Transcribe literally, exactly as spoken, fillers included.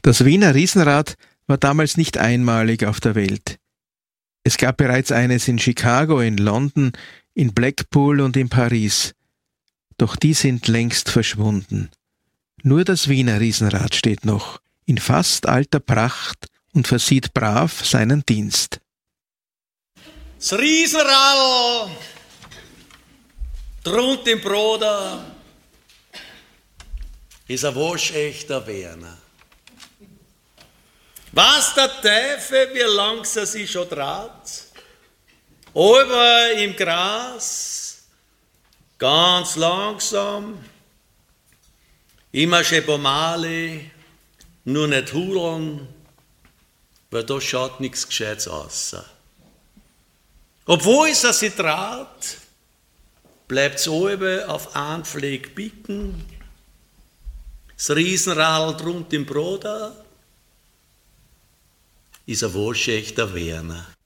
Das Wiener Riesenrad war damals nicht einmalig auf der Welt. Es gab bereits eines in Chicago, in London, in Blackpool und in Paris. Doch die sind längst verschwunden. Nur das Wiener Riesenrad steht noch, in fast alter Pracht und versieht brav seinen Dienst. Das Riesenrad drunten im Broder ist ein waschechter Werner. Was der Teufel, wie langsam sie schon draht, oben im Gras, ganz langsam, immer schön Pomale, nur nicht hudeln, weil da schaut nichts Gescheites aus. Obwohl es sie draht, bleibt es oben auf einen Fleck bicken, das Riesenrad rund im Broder ist ein waschechter Werner.